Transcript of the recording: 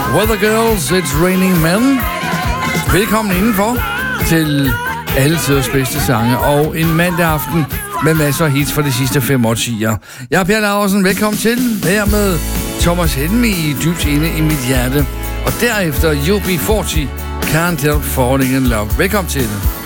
Weather Girls, It's Raining Men. Velkommen indenfor til alle tiders bedste sange og en mandag aften med masser af hits for de sidste 5 årtier. Jeg er Per Laursen, velkommen til. Her med Thomas Helmig dybt inde i mit hjerte. Og derefter UB40, Can't Help Falling in Love. Velkommen til.